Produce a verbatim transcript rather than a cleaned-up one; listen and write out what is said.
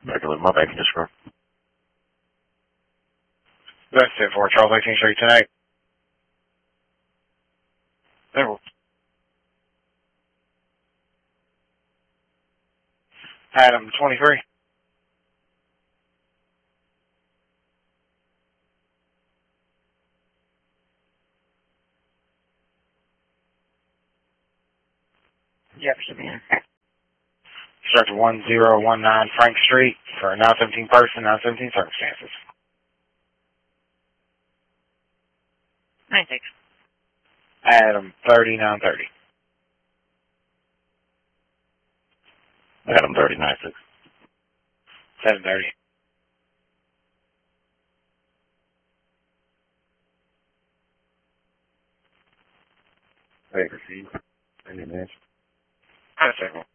I can leave my banking discord. That's it for Charles eighteenth Street tonight. There. Adam twenty-three. Jefferson, man. Structure one zero one nine Frank Street for a nine seventeen person, nine seventeen circumstances. nine six. Adam thirty-nine thirty. Adam thirty nine six. seven thirty. Hey, proceed. Any minutes? That's it.